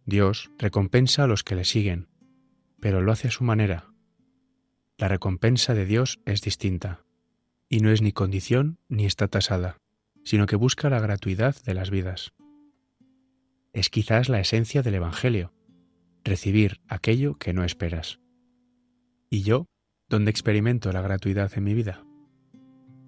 Dios recompensa a los que le siguen, pero lo hace a su manera. La recompensa de Dios es distinta, y no es ni condición ni está tasada, sino que busca la gratuidad de las vidas. Es quizás la esencia del Evangelio, recibir aquello que no esperas. ¿Y yo, dónde experimento la gratuidad en mi vida?